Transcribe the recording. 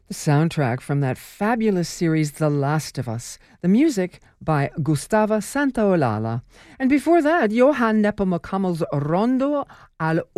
The soundtrack from that fabulous series, The Last of Us. The music by Gustavo Santaolalla. And before that, Johann Nepomucham's Rondo al